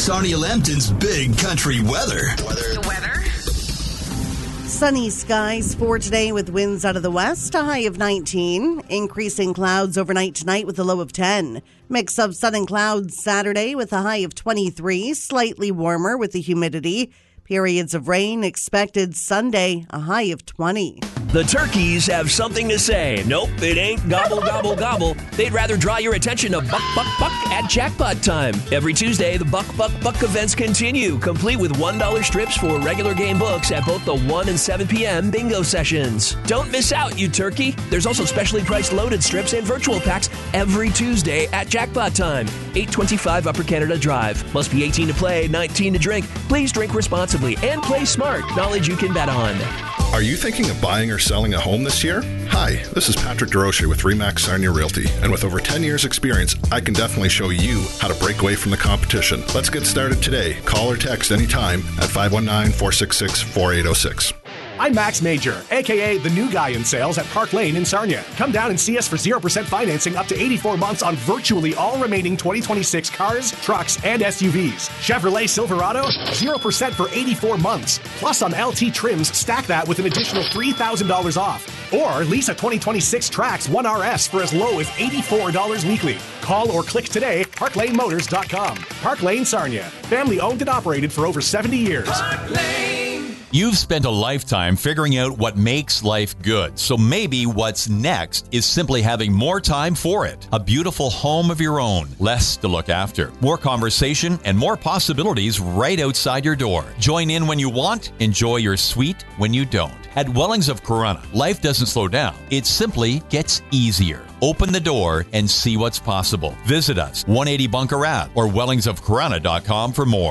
Sarnia Lambton's Big Country weather. The weather? Sunny skies for today with winds out of the west, a high of 19. Increasing clouds overnight tonight with a low of 10. Mix of sun and clouds Saturday with a high of 23. Slightly warmer with the humidity. Periods of rain expected Sunday, a high of 20. The turkeys have something to say. Nope, it ain't gobble, gobble, gobble. They'd rather draw your attention to Buck, Buck, Buck at jackpot time. Every Tuesday, the Buck, Buck, Buck events continue, complete with $1 strips for regular game books at both the 1 and 7 p.m. bingo sessions. Don't miss out, you turkey. There's also specially priced loaded strips and virtual packs every Tuesday at jackpot time. 825 Upper Canada Drive. Must be 18 to play, 19 to drink. Please drink responsibly and play smart. Knowledge you can bet on. Are you thinking of buying or selling a home this year? Hi, this is Patrick DeRoche with RE/MAX Sarnia Realty, and with over 10 years experience, I can definitely show you how to break away from the competition. Let's get started today. Call or text anytime at 519-466-4806. I'm Max Major, a.k.a. the new guy in sales at Park Lane in Sarnia. Come down and see us for 0% financing up to 84 months on virtually all remaining 2026 cars, trucks, and SUVs. Chevrolet Silverado, 0% for 84 months. Plus on LT trims, stack that with an additional $3,000 off. Or lease a 2026 Trax 1RS for as low as $84 weekly. Call or click today, parklanemotors.com. Park Lane Sarnia. Family owned and operated for over 70 years. Park Lane. You've spent a lifetime figuring out what makes life good, so maybe what's next is simply having more time for it. A beautiful home of your own, less to look after, more conversation, and more possibilities right outside your door. Join in when you want, enjoy your suite when you don't. At Wellings of Corunna, life doesn't slow down, it simply gets easier. Open the door and see what's possible. Visit us, 180 Bunker Ave or wellingsofcorunna.com for more.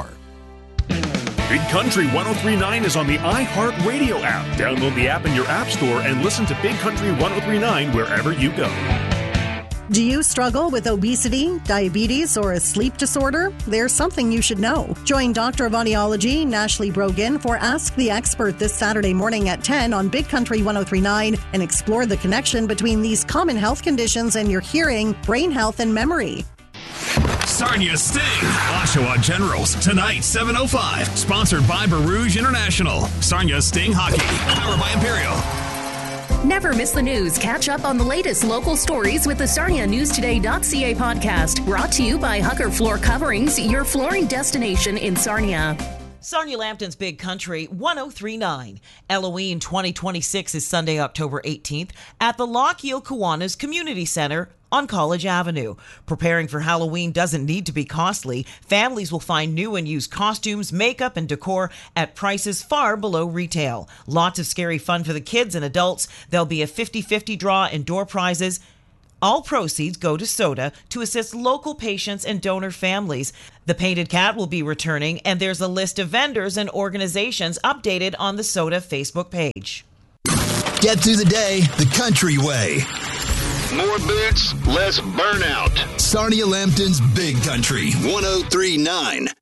Big Country 1039 is on the iHeartRadio app. Download the app in your app store and listen to Big Country 1039 wherever you go. Do you struggle with obesity, diabetes, or a sleep disorder? There's something you should know. Join Doctor of Audiology, Nashley Brogan, for Ask the Expert this Saturday morning at 10 on Big Country 1039 and explore the connection between these common health conditions and your hearing, brain health, and memory. Sarnia Sting, Oshawa Generals, tonight, 7:05. Sponsored by Barouge International. Sarnia Sting Hockey, powered by Imperial. Never miss the news. Catch up on the latest local stories with the SarniaNewsToday.ca podcast. Brought to you by Hucker Floor Coverings, your flooring destination in Sarnia. Sarnia Lambton's Big Country 1039. Halloween 2026 is Sunday, October 18th at the Lochiel Kiwanis Community Center on College Avenue. Preparing for Halloween doesn't need to be costly. Families will find new and used costumes, makeup, and decor at prices far below retail. Lots of scary fun for the kids and adults. There'll be a 50-50 draw and door prizes. All proceeds go to SODA to assist local patients and donor families. The Painted Cat will be returning, and there's a list of vendors and organizations updated on the SODA Facebook page. Get through the day the country way. More boots, less burnout. Sarnia Lambton's Big Country 1039.